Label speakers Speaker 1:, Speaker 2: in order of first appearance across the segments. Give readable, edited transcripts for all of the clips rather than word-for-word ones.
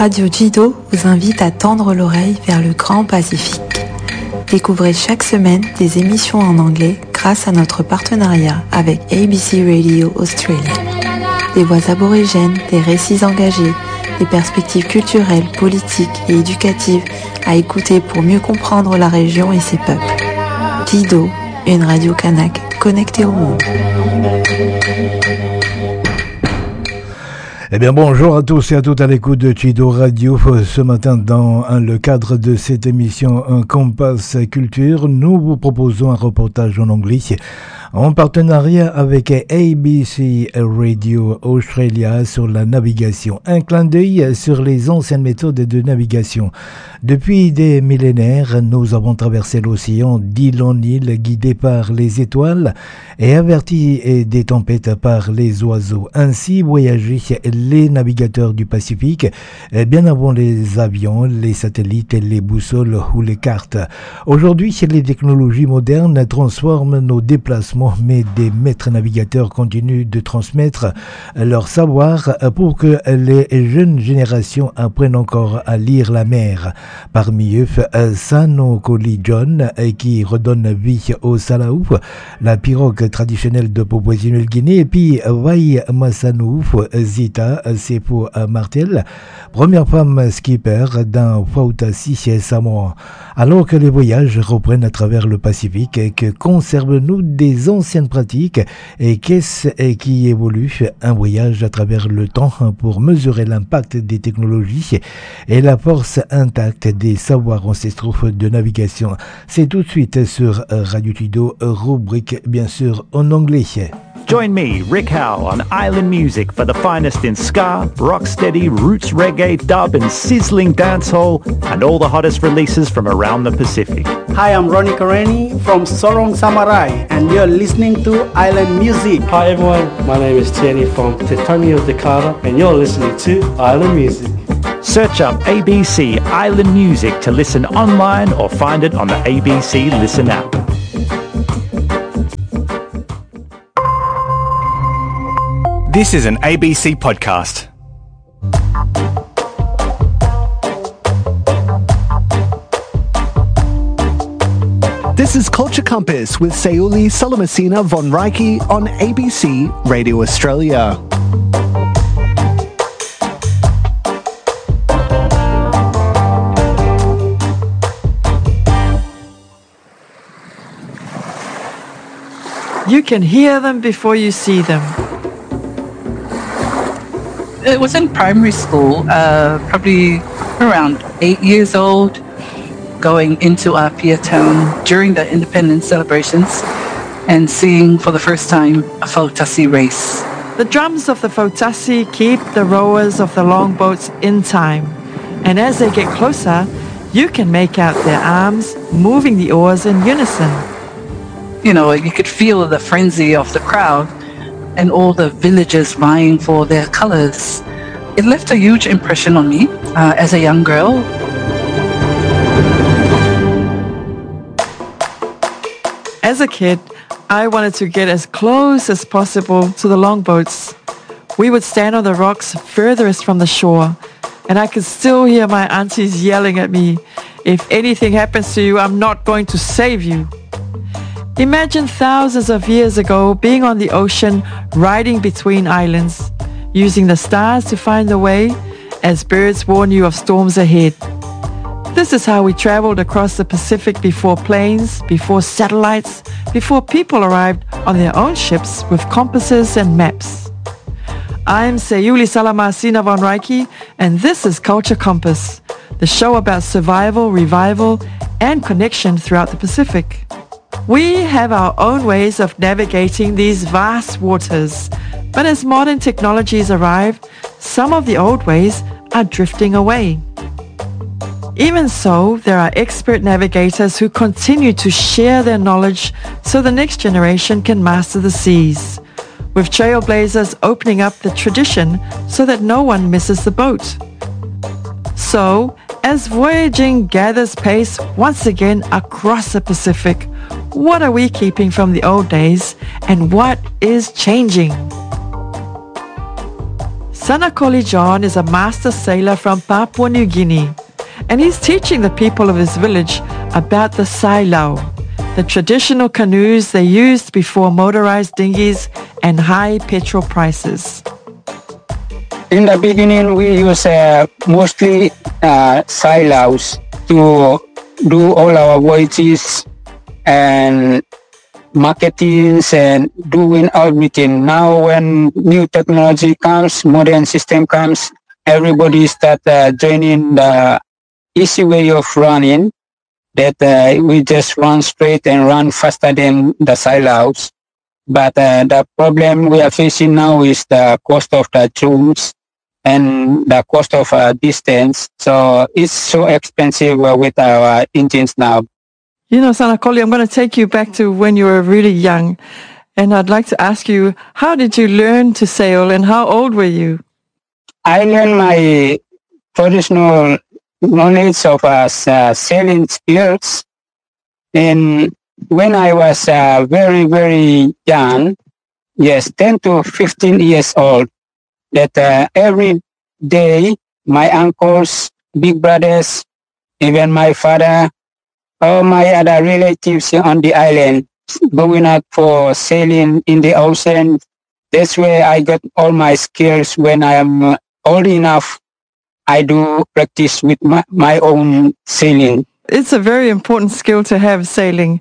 Speaker 1: Radio Jido vous invite à tendre l'oreille vers le grand Pacifique. Découvrez chaque semaine des émissions en anglais grâce à notre partenariat avec ABC Radio Australia. Des voix aborigènes, des récits engagés, des perspectives culturelles, politiques et éducatives à écouter pour mieux comprendre la région et ses peuples. Jido, une radio kanak connectée au monde.
Speaker 2: Eh bien, bonjour à tous et à toutes à l'écoute de Jido Radio. Ce matin, dans le cadre de cette émission Un Compass Culture, nous vous proposons un reportage en anglais en partenariat avec ABC Radio Australia sur la navigation. Un clin d'œil sur les anciennes méthodes de navigation. Depuis des millénaires, nous avons traversé l'océan d'île en île, guidés par les étoiles et avertis des tempêtes par les oiseaux. Ainsi voyageaient les navigateurs du Pacifique, bien avant les avions, les satellites, les boussoles ou les cartes. Aujourd'hui, les technologies modernes transforment nos déplacements, mais des maîtres navigateurs continuent de transmettre leur savoir pour que les jeunes générations apprennent encore à lire la mer. Parmi eux, Sanokoli John, qui redonne vie au Salaou, la pirogue traditionnelle de Papouasie-Nouvelle-Guinée, et puis Vai Masanouf Zita Sepo Martel, première femme skipper d'un Fautasi chez Samoa. Alors que les voyages reprennent à travers le Pacifique, que conservons-nous des anciennes pratiques et qu'est-ce qui évolue? Un voyage à travers le temps pour mesurer l'impact des technologies et la force intacte des savoirs ancestraux de navigation. C'est tout de suite sur Radio Jido, rubrique bien sûr en anglais.
Speaker 3: Join me, Rick Howe, on Island Music for the finest in ska, rocksteady, roots reggae, dub and sizzling dancehall and all the hottest releases from around the Pacific.
Speaker 4: Hi, I'm Ronnie Kareni from Sorong Samarai and you're listening to Island Music.
Speaker 5: Hi everyone, my name is Tierney from Te Tangi of Dakota and you're listening to Island Music.
Speaker 3: Search up ABC Island Music to listen online or find it on the ABC Listen app. This is an ABC podcast.
Speaker 6: This is Culture Compass with Sayuli Solomasina von Reiki on ABC Radio Australia.
Speaker 7: You can hear them before you see them.
Speaker 8: It was in primary school, probably around 8 years old, going into Apia town during the independence celebrations and seeing for the first time a Fautasi race.
Speaker 7: The drums of the Fautasi keep the rowers of the longboats in time, and as they get closer, you can make out their arms moving the oars in unison.
Speaker 8: You know, you could feel the frenzy of the crowd and all the villagers vying for their colors. It left a huge impression on me as a young girl.
Speaker 7: As a kid, I wanted to get as close as possible to the longboats. We would stand on the rocks furthest from the shore, and I could still hear my aunties yelling at me, "If anything happens to you, I'm not going to save you." Imagine thousands of years ago being on the ocean, riding between islands, using the stars to find the way as birds warn you of storms ahead. This is how we traveled across the Pacific before planes, before satellites, before people arrived on their own ships with compasses and maps. I'm Sayuli Solomasina von Reiki, and this is Culture Compass, the show about survival, revival, and connection throughout the Pacific. We have our own ways of navigating these vast waters, but as modern technologies arrive, some of the old ways are drifting away. Even so, there are expert navigators who continue to share their knowledge so the next generation can master the seas, with trailblazers opening up the tradition so that no one misses the boat. So, as voyaging gathers pace once again across the Pacific, what are we keeping from the old days and what is changing? Sanakoli John is a master sailor from Papua New Guinea, and he's teaching the people of his village about the sailau, the traditional canoes they used before motorized dinghies and high petrol prices.
Speaker 9: In the beginning, we use mostly sailaus to do all our voyages and marketings and doing everything. Now when new technology comes, modern system comes, everybody start joining the easy way of running, that we just run straight and run faster than the sailaus. But the problem we are facing now is the cost of the tools and the cost of distance. So it's so expensive with our engines now.
Speaker 7: You know, Sanakoli, I'm going to take you back to when you were really young. And I'd like to ask you, how did you learn to sail and how old were you?
Speaker 9: I learned my traditional knowledge of sailing skills. And when I was very, very young, yes, 10 to 15 years old, that every day my uncles, big brothers, even my father, all my other relatives on the island going out for sailing in the ocean. That's where I got all my skills. When I am old enough, I do practice with my own sailing.
Speaker 7: It's a very important skill to have, sailing.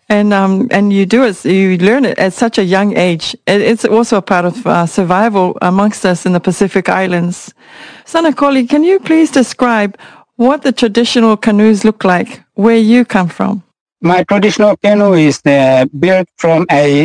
Speaker 7: And you do it, you learn it at such a young age. It's also a part of survival amongst us in the Pacific Islands. Sanakoli, can you please describe what the traditional canoes look like where you come from?
Speaker 9: My traditional canoe is built from a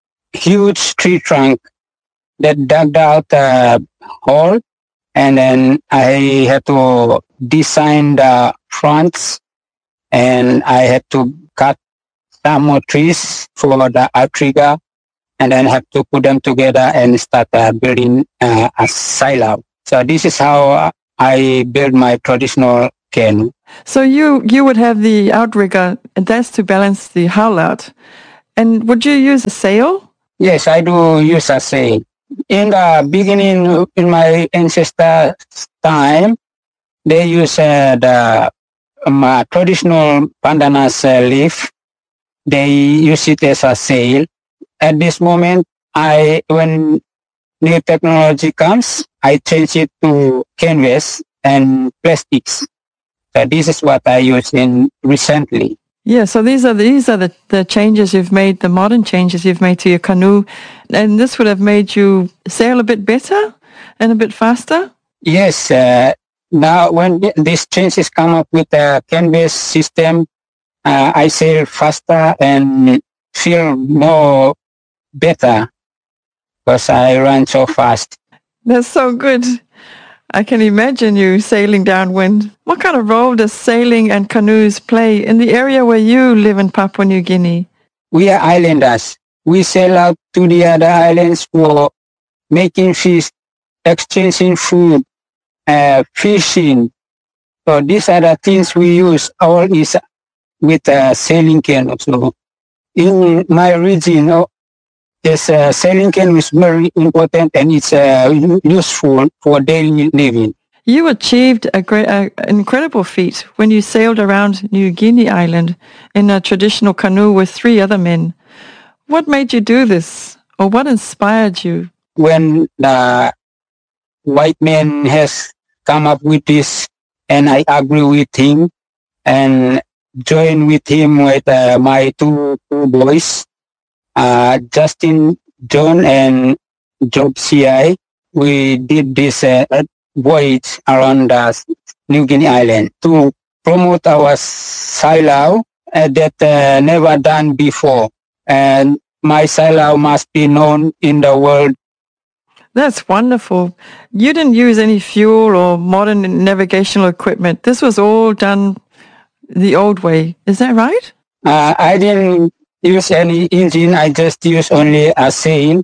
Speaker 9: huge tree trunk that dug out a hole, and then I had to design the fronts, and I had to cut some more trees for the outrigger, and then have to put them together and start building a sailau. So this is how I build my traditional canoe.
Speaker 7: So you would have the outrigger, and that's to balance the hull out. And would you use a sail?
Speaker 9: Yes, I do use a sail. In the beginning, in my ancestors' time, they use the traditional pandanus leaf. They use it as a sail. At this moment, when new technology comes, I change it to canvas and plastics. So this is what I use recently.
Speaker 7: Yeah, so these are the changes you've made, the modern changes you've made to your canoe, and this would have made you sail a bit better and a bit faster?
Speaker 9: Yes. Now, when these changes come up with a canvas system, I sail faster and feel more better because I run so fast.
Speaker 7: That's so good. I can imagine you sailing downwind. What kind of role does sailing and canoes play in the area where you live in Papua New Guinea?
Speaker 9: We are islanders. We sail out to the other islands for making fish, exchanging food, fishing. So these are the things we use. All is with sailing canoe. So in my region, sailing canoe is very important, and it's useful for daily living.
Speaker 7: You achieved an incredible feat when you sailed around New Guinea Island in a traditional canoe with 3 other men. What made you do this, or what inspired you?
Speaker 9: When the white man has come up with this, and I agree with him, and join with him with my two boys, Justin, John, and Job C.I. We did this voyage around New Guinea Island to promote our sailau that never done before. And my sailau must be known in the world.
Speaker 7: That's wonderful. You didn't use any fuel or modern navigational equipment. This was all done the old way. Is that right?
Speaker 9: I didn't use any engine. I just used only a sail,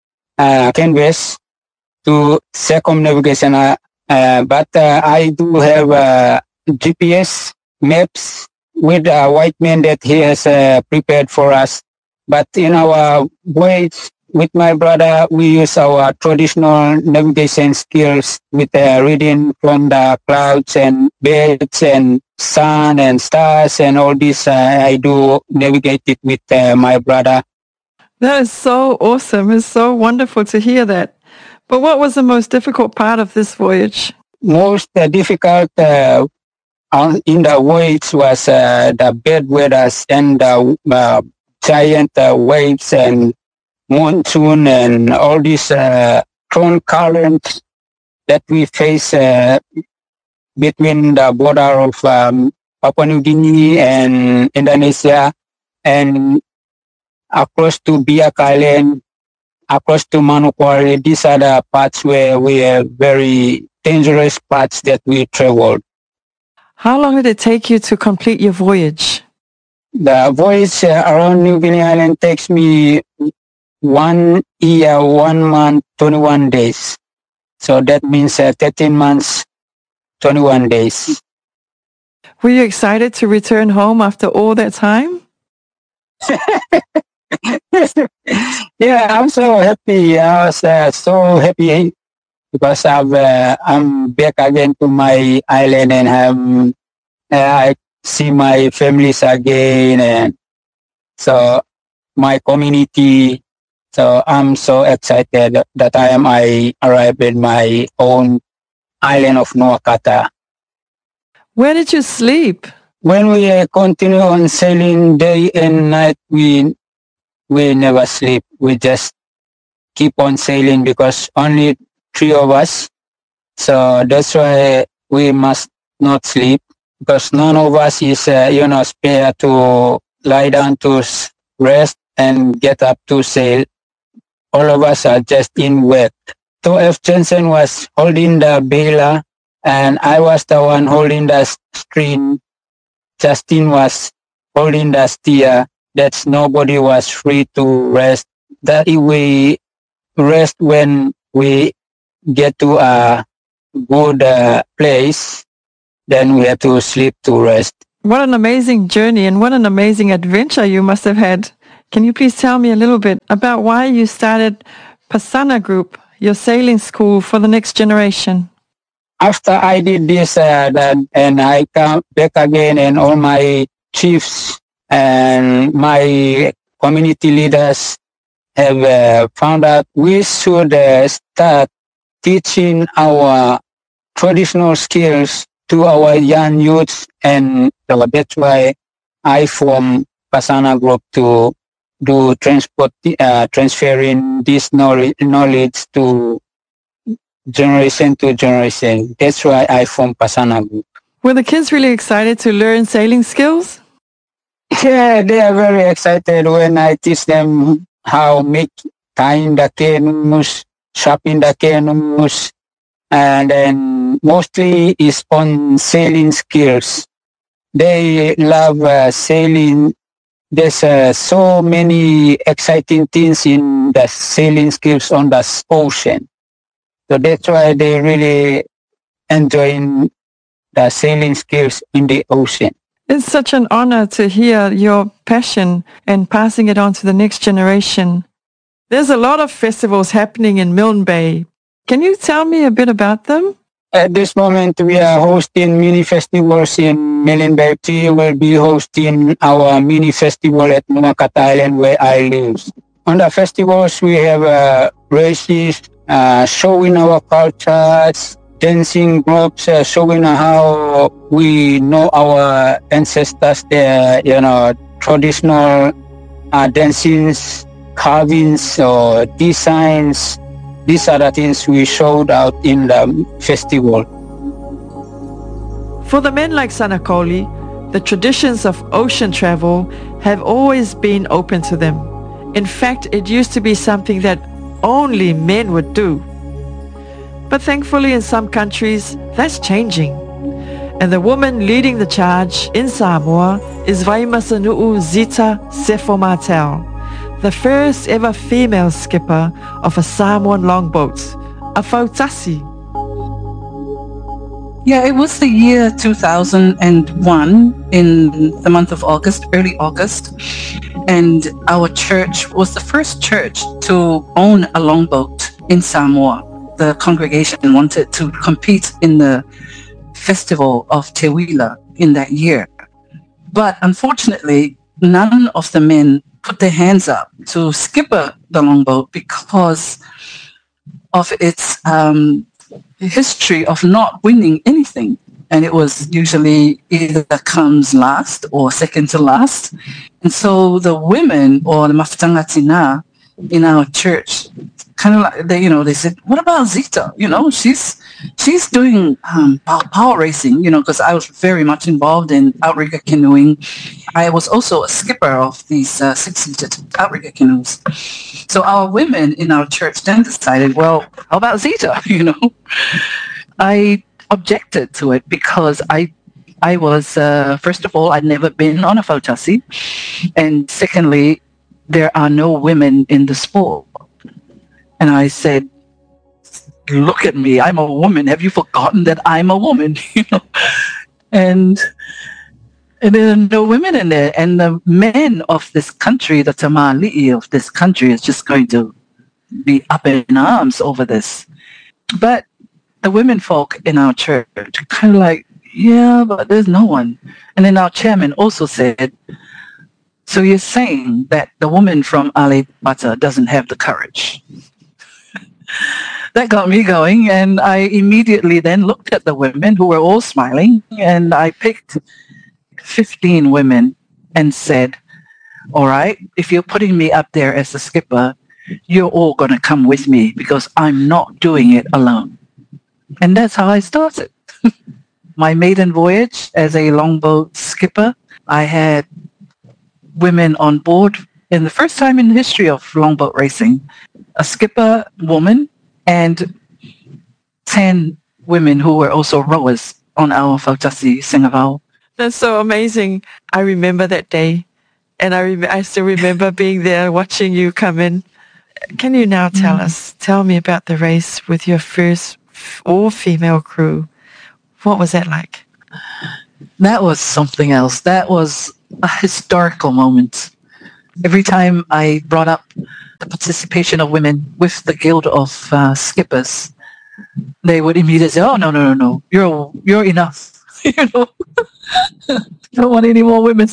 Speaker 9: canvas to circumnavigation. But I do have GPS maps with a white man that he has prepared for us. But in our voyage, with my brother, we use our traditional navigation skills with reading from the clouds and birds and sun and stars and all this. I do navigate it with my brother.
Speaker 7: That is so awesome. It's so wonderful to hear that. But what was the most difficult part of this voyage?
Speaker 9: Most difficult in the voyage was the bad weather and the giant waves and monsoon and all these strong currents that we face between the border of Papua New Guinea and Indonesia and across to Biak Island, across to Manokwari. These are the parts where we have very dangerous parts that we traveled.
Speaker 7: How long did it take you to complete your voyage?
Speaker 9: The voyage around New Guinea Island takes me 1 year, 1 month, 21 days. So that means 13 months, 21 days.
Speaker 7: Were you excited to return home after all that time?
Speaker 9: Yeah, I'm so happy. I was so happy because I'm back again to my island and I see my families again and so my community. So I'm so excited that I arrived in my own island of Nuakata.
Speaker 7: Where did you sleep?
Speaker 9: When we continue on sailing day and night, we never sleep. We just keep on sailing because only 3 of us. So that's why we must not sleep because none of us is, spare to lie down to rest and get up to sail. All of us are just in work. So F. Jensen was holding the bailer and I was the one holding the string. Justin was holding the steer. That nobody was free to rest. That we rest when we get to a good place, then we have to sleep to rest.
Speaker 7: What an amazing journey and what an amazing adventure you must have had. Can you please tell me a little bit about why you started Pasana Group, your sailing school for the next generation?
Speaker 9: After I did this and I come back again and all my chiefs and my community leaders have found out we should start teaching our traditional skills to our young youths, and so that's why I formed Pasana Group to do transferring this knowledge to generation. That's why I formed Pasana Group.
Speaker 7: Were the kids really excited to learn sailing skills?
Speaker 9: Yeah, they are very excited when I teach them how tying the canoes, sharpening the canoes, and then mostly is on sailing skills. They love sailing. There's so many exciting things in the sailing skills on the ocean. So that's why they really enjoying the sailing skills in the ocean.
Speaker 7: It's such an honor to hear your passion and passing it on to the next generation. There's a lot of festivals happening in Milne Bay. Can you tell me a bit about them?
Speaker 9: At this moment, we are hosting mini festivals in Milne Bay. We will be hosting our mini festival at Nuakata Island where I live. On the festivals, we have races, showing our cultures, dancing groups, showing how we know our ancestors, their traditional dancings, carvings, or designs. These are the things we showed out in the festival.
Speaker 7: For the men like Sanakoli, the traditions of ocean travel have always been open to them. In fact, it used to be something that only men would do. But thankfully in some countries, that's changing. And the woman leading the charge in Samoa is Vaimasanu'u Zita Sefomatel, the first ever female skipper of a Samoan longboat, a Fautasi.
Speaker 8: Yeah, it was the year 2001 in the month of August, early August. And our church was the first church to own a longboat in Samoa. The congregation wanted to compete in the festival of Te Wila in that year. But unfortunately, none of the men put their hands up to skipper the longboat because of its history of not winning anything. And it was usually either comes last or second to last. And so the women or the mafutangatina in our church kind of like they said, what about Zita? She's doing power racing, because I was very much involved in outrigger canoeing. I was also a skipper of these 6-seated outrigger canoes. So our women in our church then decided, well, how about Zita? I objected to it because I was, first of all, I'd never been on a fautasi. And secondly, there are no women in the sport. And I said, look at me, I'm a woman. Have you forgotten that I'm a woman? And there are no women in there. And the men of this country, the tamali'i of this country is just going to be up in arms over this. But the women folk in our church kind of like, yeah, but there's no one. And then our chairman also said, so you're saying that the woman from Ale Bata doesn't have the courage? That got me going, and I immediately then looked at the women who were all smiling, and I picked 15 women and said, all right, if you're putting me up there as the skipper, you're all going to come with me because I'm not doing it alone. And that's how I started. My maiden voyage as a longboat skipper, I had women on board. In the first time in the history of longboat racing, a skipper woman and 10 women who were also rowers on our fautasi Singavau.
Speaker 7: That's so amazing. I remember that day, and I still remember being there watching you come in. Can you now tell me about the race with your first all-female crew? What was that like?
Speaker 8: That was something else. That was a historical moment. Every time I brought up the participation of women with the Guild of Skippers, they would immediately say, oh, no, you're enough. Don't want any more women.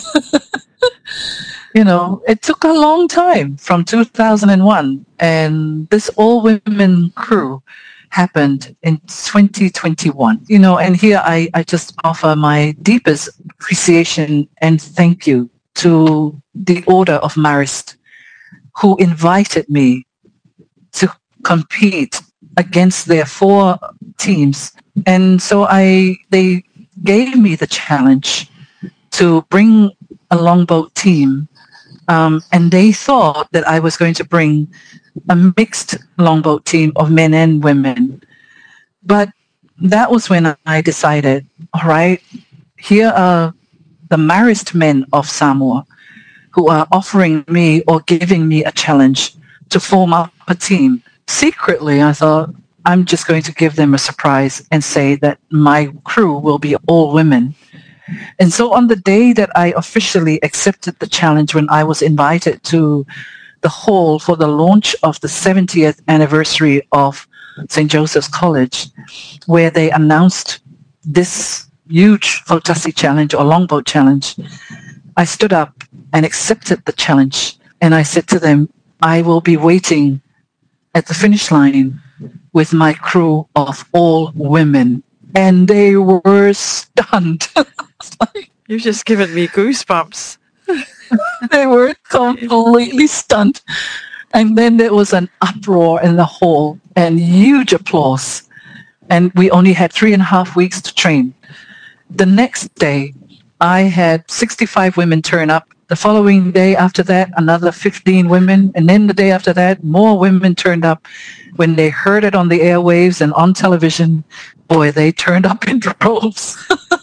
Speaker 8: It took a long time from 2001, and this all-women crew happened in 2021. And here I just offer my deepest appreciation and thank you to the Order of Marist, who invited me to compete against their 4 teams. And so they gave me the challenge to bring a longboat team, and they thought that I was going to bring a mixed longboat team of men and women. But that was when I decided, all right, here are the Marist men of Samoa who are offering me or giving me a challenge to form up a team. Secretly, I thought, I'm just going to give them a surprise and say that my crew will be all women. And so on the day that I officially accepted the challenge, when I was invited to the hall for the launch of the 70th anniversary of St. Joseph's College, where they announced this huge fautasi challenge or longboat challenge, I stood up and accepted the challenge. And I said to them, I will be waiting at the finish line with my crew of all women. And they were stunned.
Speaker 7: You've just given me goosebumps.
Speaker 8: They were completely stunned. And then there was an uproar in the hall and huge applause. And we only had 3.5 weeks to train. The next day, I had 65 women turn up. The following day after that, another 15 women. And then the day after that, more women turned up. When they heard it on the airwaves and on television, boy, they turned up in droves.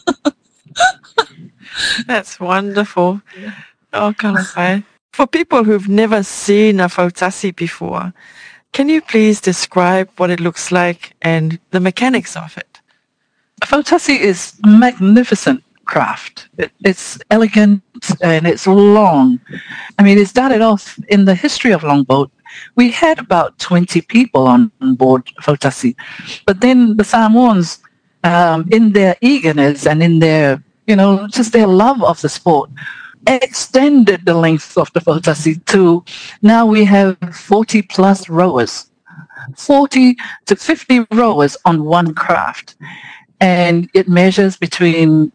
Speaker 7: That's wonderful. Oh, Kalapai. For people who've never seen a fautasi before, can you please describe what it looks like and the mechanics of it?
Speaker 8: Fautasi is magnificent. craft. It's elegant and it's long. I mean, it started off in the history of longboat. We had about 20 people on board Fautasi. But then the Samoans, in their eagerness and in their, just their love of the sport, extended the length of the Fautasi to now we have 40 plus rowers, 40 to 50 rowers on one craft. And it measures between,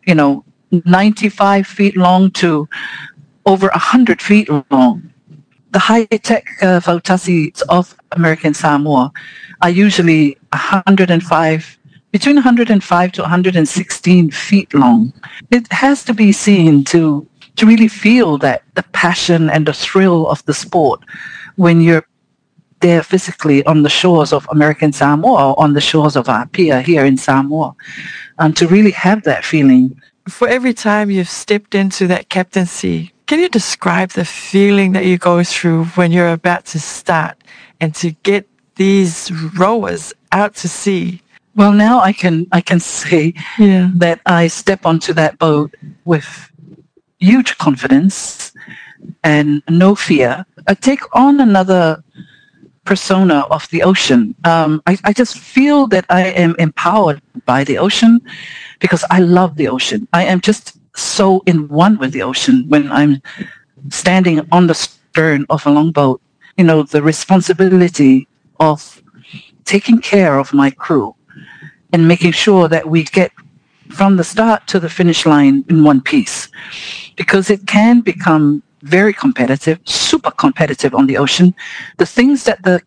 Speaker 8: 95 feet long to over 100 feet long. The high-tech Fautasis of American Samoa are usually between 105 to 116 feet long. It has to be seen to really feel that the passion and the thrill of the sport when you're there physically on the shores of American Samoa or on the shores of Apia here in Samoa, to really have that feeling.
Speaker 7: For every time you've stepped into that captaincy, can you describe the feeling that you go through when you're about to start and to get these rowers out to sea?
Speaker 8: Well, now I can say that I step onto that boat with huge confidence and no fear. I take on another persona of the ocean. I just feel that I am empowered by the ocean because I love the ocean. I am just so in one with the ocean when I'm standing on the stern of a longboat. The responsibility of taking care of my crew and making sure that we get from the start to the finish line in one piece, because it can become very competitive, super competitive on the ocean. The things that the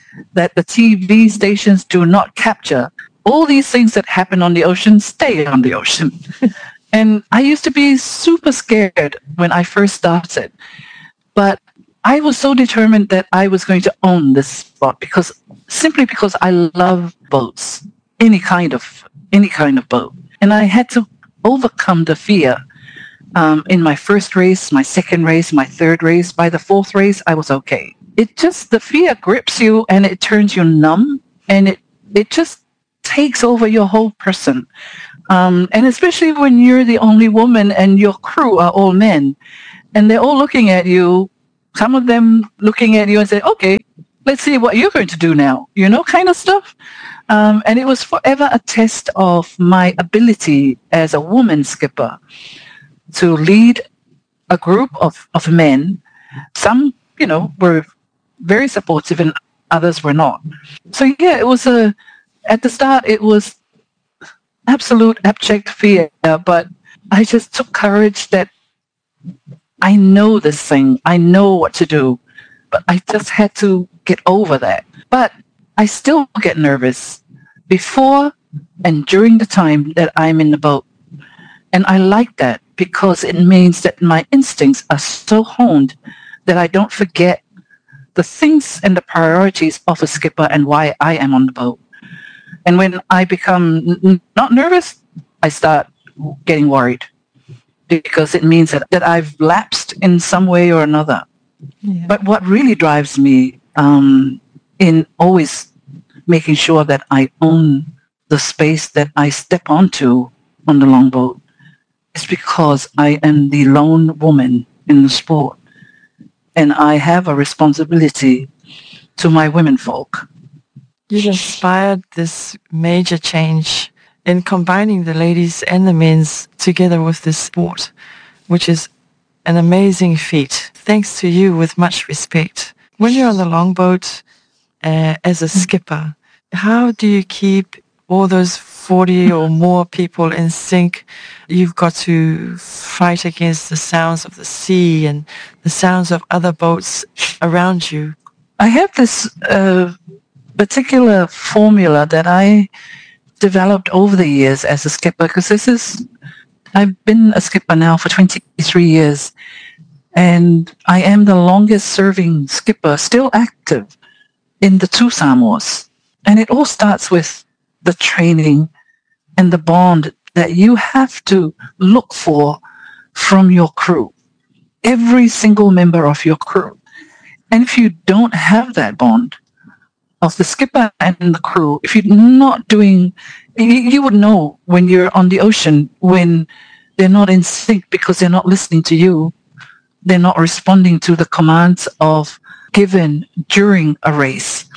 Speaker 8: TV stations do not capture, all these things that happen on the ocean stay on the ocean. And I used to be super scared when I first started, but I was so determined that I was going to own this spot because I love boats, any kind of boat. And I had to overcome the fear. In my first race, my second race, my third race, by the fourth race, I was okay. The fear grips you and it turns you numb and it just takes over your whole person. And especially when you're the only woman and your crew are all men and they're all looking at you, some of them looking at you and say, okay, let's see what you're going to do now, kind of stuff. And it was forever a test of my ability as a woman skipper to lead a group of men. Some, were very supportive and others were not. So yeah, it was at the start, it was absolute abject fear, but I just took courage that I know this thing, I know what to do, but I just had to get over that. But I still get nervous before and during the time that I'm in the boat. And I like that because it means that my instincts are so honed that I don't forget the things and the priorities of a skipper and why I am on the boat. And when I become not nervous, I start getting worried because it means that I've lapsed in some way or another. Yeah. But what really drives me in always making sure that I own the space that I step onto on the longboat is because I am the lone woman in the sport. And I have a responsibility to my womenfolk.
Speaker 7: You've inspired this major change in combining the ladies and the men's together with this sport, which is an amazing feat. Thanks to you with much respect. When you're on the longboat as a skipper, how do you keep all those 40 or more people in sync? You've got to fight against the sounds of the sea and the sounds of other boats around you.
Speaker 8: I have this particular formula that I developed over the years as a skipper, because I've been a skipper now for 23 years, and I am the longest serving skipper still active in the two Samoas. And it all starts with the training and the bond that you have to look for from your crew, every single member of your crew. And if you don't have that bond of the skipper and the crew, if you're not doing, you would know when you're on the ocean, when they're not in sync because they're not listening to you. They're not responding to the commands of given during a race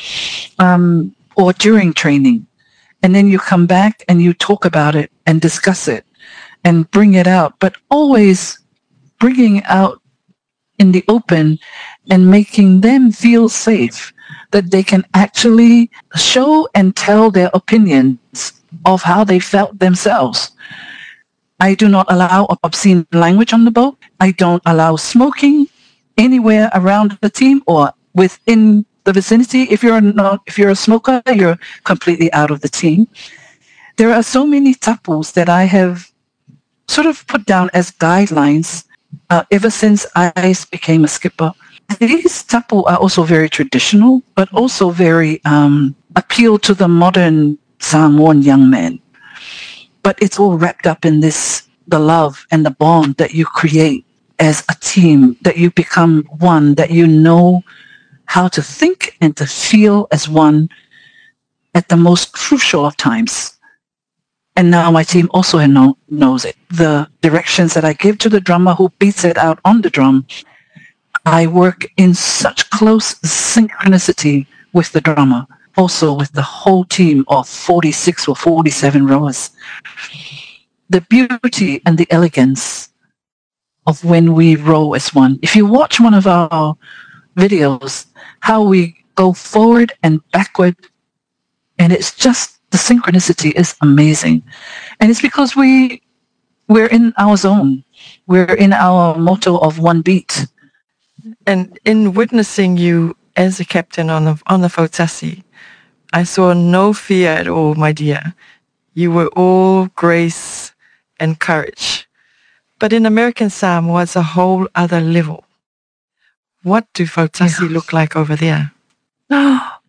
Speaker 8: or during training. And then you come back and you talk about it and discuss it and bring it out, but always bringing it out in the open and making them feel safe, that they can actually show and tell their opinions of how they felt themselves. I do not allow obscene language on the boat. I don't allow smoking anywhere around the team or within the vicinity. If you're a smoker, you're completely out of the team. There are so many tapus that I have sort of put down as guidelines ever since I became a skipper. These tapu are also very traditional, but also very appeal to the modern Samoan young man. But it's all wrapped up in this, the love and the bond that you create as a team, that you become one, that you know how to think and to feel as one at the most crucial of times. And now my team also knows it. The directions that I give to the drummer who beats it out on the drum, I work in such close synchronicity with the drummer, also with the whole team of 46 or 47 rowers. The beauty and the elegance of when we row as one. If you watch one of our videos, how we go forward and backward, and it's just, the synchronicity is amazing. And it's because we're in our zone. We're in our motto of one beat.
Speaker 7: And in witnessing you as a captain on the Fautasi, I saw no fear at all, my dear. You were all grace and courage. But in American Samoa, it's a whole other level. What do Fautasi look like over there?
Speaker 8: Oh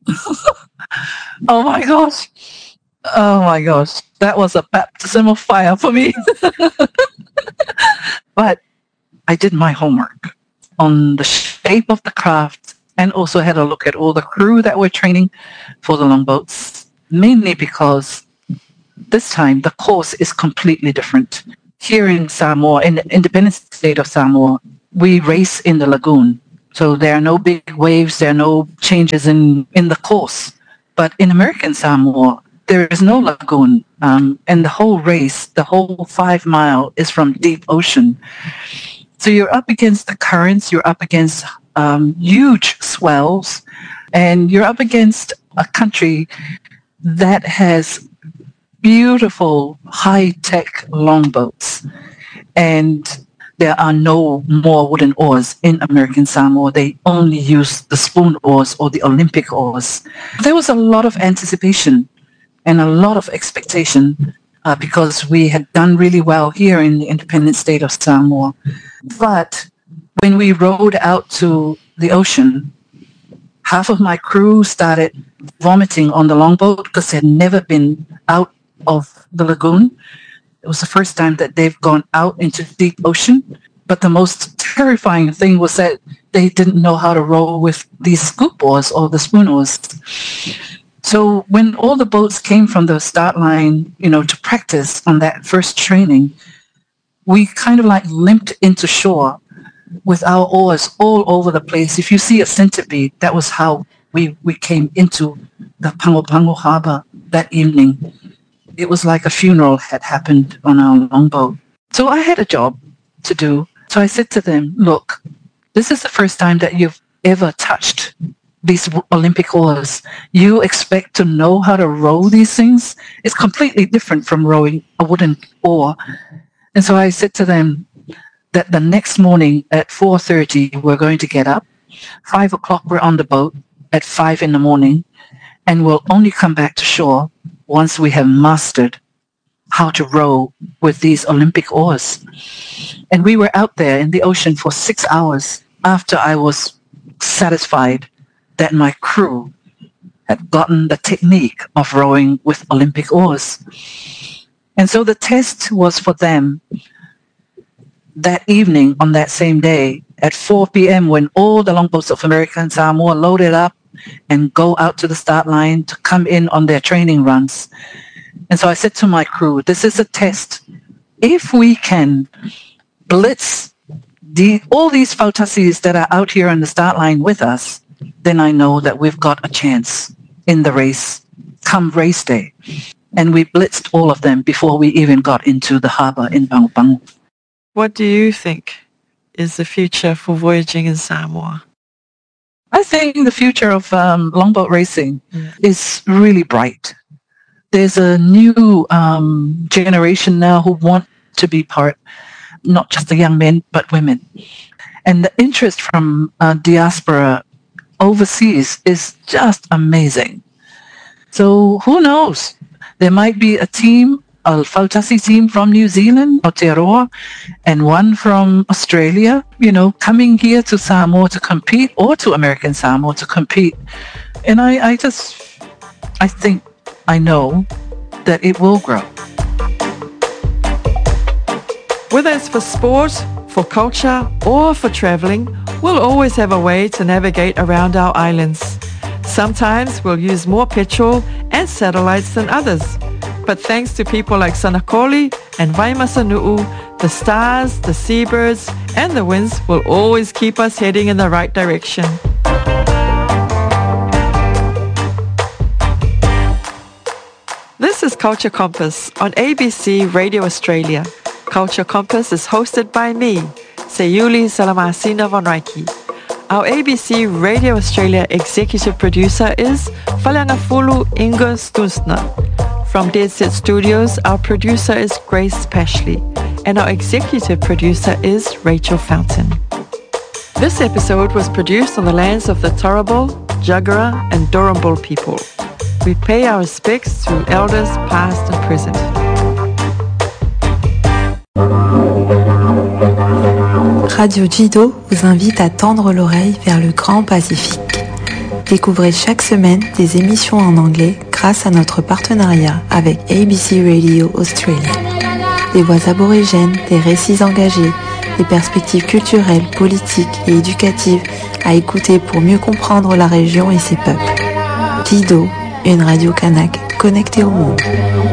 Speaker 8: my gosh. Oh my gosh. That was a baptism of fire for me. But I did my homework on the shape of the craft and also had a look at all the crew that were training for the longboats, mainly because this time the course is completely different. Here in Samoa, in the independent state of Samoa, we race in the lagoon. So there are no big waves, there are no changes in the course. But in American Samoa, there is no lagoon. And the whole race, the whole 5 mile is from deep ocean. So you're up against the currents, you're up against huge swells, and you're up against a country that has beautiful high-tech longboats. And there are no more wooden oars in American Samoa. They only use the spoon oars or the Olympic oars. There was a lot of anticipation and a lot of expectation because we had done really well here in the independent state of Samoa. But when we rowed out to the ocean, half of my crew started vomiting on the longboat because they'd never been out of the lagoon. It was the first time that they've gone out into deep ocean. But the most terrifying thing was that they didn't know how to row with these scoop oars or the spoon oars. So when all the boats came from the start line, to practice on that first training, we kind of like limped into shore with our oars all over the place. If you see a centipede, that was how we came into the Pangopango Harbor that evening. It was like a funeral had happened on our longboat. So I had a job to do. So I said to them, look, this is the first time that you've ever touched these Olympic oars. You expect to know how to row these things? It's completely different from rowing a wooden oar. And so I said to them that the next morning at 4:30, we're going to get up. 5 o'clock, we're on the boat at 5 in the morning, and we'll only come back to shore once we have mastered how to row with these Olympic oars. And we were out there in the ocean for 6 hours after I was satisfied that my crew had gotten the technique of rowing with Olympic oars. And so the test was for them that evening on that same day at 4 p.m. when all the longboats of American Samoa loaded up and go out to the start line to come in on their training runs. And so I said to my crew, this is a test if we can blitz all these Fautasis that are out here on the start line with us, then I know that we've got a chance in the race come race day. And we blitzed all of them before we even got into the harbor in Bangu Bangu.
Speaker 7: What do you think is the future for voyaging in Samoa?
Speaker 8: I think the future of longboat racing is really bright. There's a new generation now who want to be part, not just the young men, but women. And the interest from diaspora overseas is just amazing. So who knows? There might be a team, a Fautasi team from New Zealand, Aotearoa, and one from Australia, coming here to Samoa to compete, or to American Samoa to compete. And I know that it will grow.
Speaker 7: Whether it's for sport, for culture, or for traveling, we'll always have a way to navigate around our islands. Sometimes we'll use more petrol and satellites than others. But thanks to people like Sanakoli and Vaimasanu'u, the stars, the seabirds, and the winds will always keep us heading in the right direction. This is Culture Compass on ABC Radio Australia. Culture Compass is hosted by me, Sayuli Salamasina von Reiki. Our ABC Radio Australia executive producer is Falanafulu Inga Stusner. From Dead Set Studios, our producer is Grace Pashley, and our executive producer is Rachel Fountain. This episode was produced on the lands of the Turrbal, Jagera, and Dorrimbul people. We pay our respects to elders past and present.
Speaker 1: Radio Jido vous invite à tendre l'oreille vers le Grand Pacifique. Découvrez chaque semaine des émissions en anglais grâce à notre partenariat avec ABC Radio Australia. Des voix aborigènes, des récits engagés, des perspectives culturelles, politiques et éducatives à écouter pour mieux comprendre la région et ses peuples. Jido, une radio kanak connectée au monde.